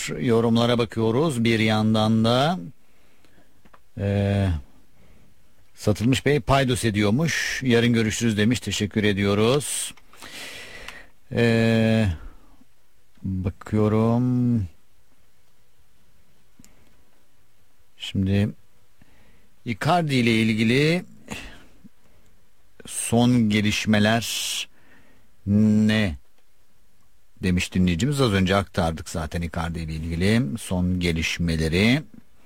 yorumlara bakıyoruz. Bir yandan da Satılmış Bey paydos ediyormuş. Yarın görüşürüz demiş. Teşekkür ediyoruz. Bakıyorum. Şimdi Icardi ile ilgili son gelişmeler ne demiş dinleyicimiz. Az önce aktardık zaten Icardi ile ilgili son gelişmeleri.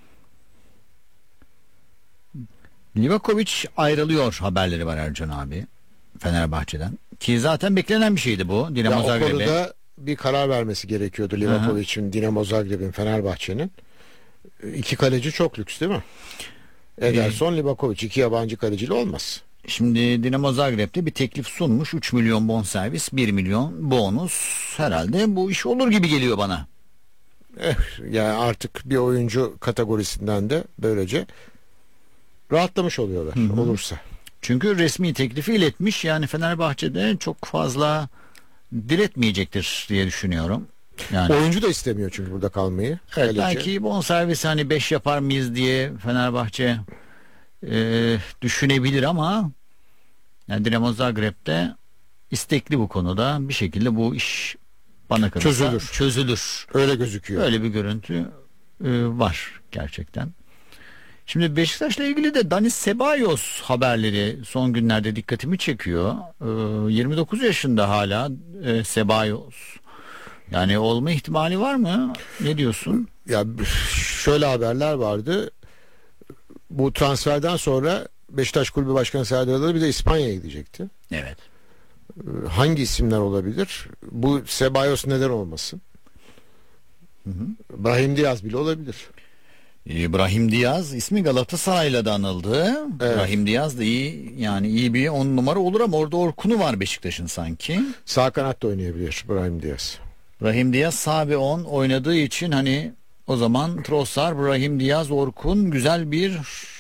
Livakovic ayrılıyor haberleri var Ercan abi Fenerbahçe'den. Ki zaten beklenen bir şeydi bu. Dinamo Zagreb'e. O konuda bir karar vermesi gerekiyordu Livakovic'in, Dinamo Zagreb'in, Fenerbahçe'nin. İki kaleci çok lüks değil mi? Ederson, Livakovic, iki yabancı kaleciyle olmaz. Şimdi Dinamo Zagreb'de bir teklif sunmuş. 3 milyon bonservis, 1 milyon bonus. Herhalde bu iş olur gibi geliyor bana. Yani artık bir oyuncu kategorisinden de böylece rahatlamış oluyorlar olursa. Çünkü resmi teklifi iletmiş. Yani Fenerbahçe'de çok fazla diretmeyecektir diye düşünüyorum. Yani oyuncu da istemiyor çünkü burada kalmayı. Evet, belki bonservis hani 5 yapar mıyız diye Fenerbahçe düşünebilir ama yani Dinamo Zagreb'de istekli bu konuda. Bir şekilde bu iş bana kalırsa çözülür. Öyle gözüküyor. Öyle bir görüntü var gerçekten. Şimdi Beşiktaş'la ilgili de Dani Ceballos haberleri son günlerde dikkatimi çekiyor. 29 yaşında hala Ceballos. Yani olma ihtimali var mı? Ne diyorsun? Ya şöyle haberler vardı. Bu transferden sonra Beşiktaş Kulübü Başkanı Serdar Adalı bir de İspanya'ya gidecekti. Evet. Hangi isimler olabilir? Bu Ceballos neden olmasın? Brahim Diaz bile olabilir. Brahim Diaz ismi Galatasaray'la da anıldı. Evet. Brahim Diaz da iyi, yani iyi bir 10 numara olur ama orada Orkun'u var Beşiktaş'ın sanki. Sağ kanatta oynayabilir Brahim Diaz. Brahim Diaz sağ ve 10 oynadığı için hani o zaman Trossard, Brahim Diaz, Orkun güzel bir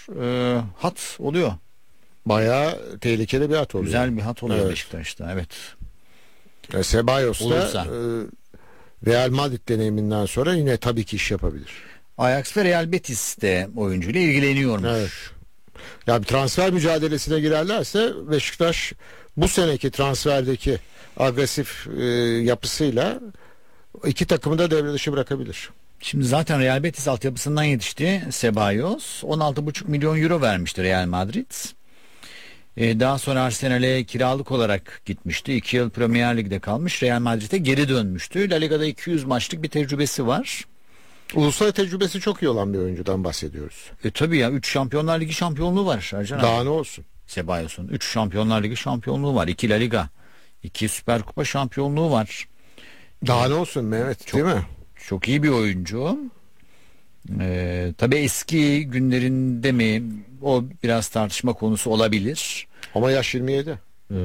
hat oluyor. Bayağı tehlikeli bir hat oluyor. Güzel bir hat oluyor, evet. Beşiktaş'ta, evet. Ceballos da Real Madrid deneyiminden sonra yine tabii ki iş yapabilir. Ajax ve Real Betis de oyuncuyla ilgileniyormuş. Evet. Ya bir transfer mücadelesine girerlerse Beşiktaş bu seneki transferdeki agresif yapısıyla iki takımı da devre dışı bırakabilir. Şimdi zaten Real Betis altyapısından yetişti Ceballos. 16,5 milyon euro vermişti Real Madrid. Daha sonra Arsenal'e kiralık olarak gitmişti. 2 yıl Premier Lig'de kalmış. Real Madrid'e geri dönmüştü. La Liga'da 200 maçlık bir tecrübesi var. Ulusal tecrübesi çok iyi olan bir oyuncudan bahsediyoruz. Tabii ya, 3 Şampiyonlar Ligi şampiyonluğu var Ercan Daha abi. ne olsun? Cebalos'un 3 Şampiyonlar Ligi şampiyonluğu var. 2 La Liga, 2 Süper Kupa şampiyonluğu var. Daha ne olsun Mehmet, değil mi? Çok iyi bir oyuncu. Tabii eski günlerinde mi, o biraz tartışma konusu olabilir. Ama yaş 27.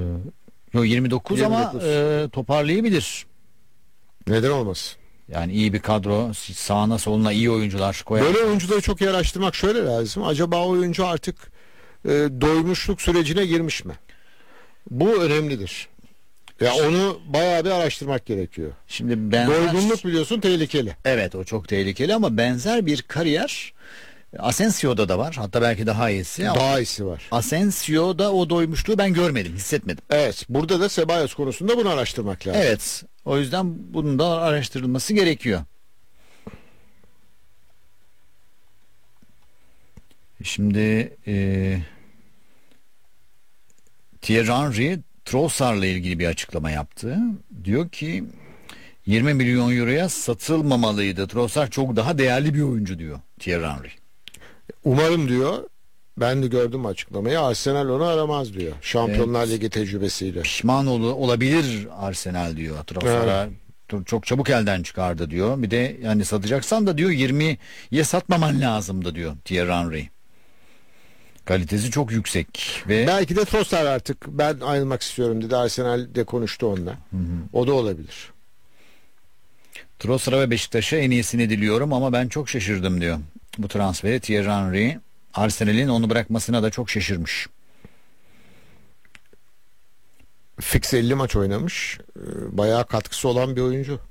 29 ama toparlayabilir. Neden olmasın? Yani iyi bir kadro, sağına soluna iyi oyuncular koyar. Böyle oyuncuları çok iyi araştırmak şöyle lazım. Acaba oyuncu artık doymuşluk sürecine girmiş mi? Bu önemlidir. Ya onu bayağı bir araştırmak gerekiyor. Şimdi doygunluk biliyorsun tehlikeli. Evet, o çok tehlikeli ama benzer bir kariyer Asensio'da da var. Hatta belki daha iyisi. Daha iyisi var. Asensio'da o doymuşluğu ben görmedim, hissetmedim. Evet, burada da Ceballos konusunda bunu araştırmak lazım. Evet, o yüzden bunun da araştırılması gerekiyor. Şimdi Thierry Henry Trossard'la ilgili bir açıklama yaptı. Diyor ki 20 milyon euroya satılmamalıydı. Trossard çok daha değerli bir oyuncu diyor Thierry Henry. Umarım diyor. Ben de gördüm açıklamayı. Arsenal onu aramaz diyor. Şampiyonlar Ligi tecrübesiyle. Pişman olabilir Arsenal diyor. Trossard'a çok çabuk elden çıkardı diyor. Bir de yani satacaksan da diyor 20'ye satmaman lazımdı diyor Thierry Henry. Kalitesi çok yüksek ve belki de Trossard artık ben ayrılmak istiyorum dedi. Arsenal'de konuştu onunla. O da olabilir. Trossard'a ve Beşiktaş'a en iyisini diliyorum ama ben çok şaşırdım diyor. Bu transferi Thierry Henry, Arsenal'in onu bırakmasına da çok şaşırmış. Fix 50 maç oynamış. Bayağı katkısı olan bir oyuncu.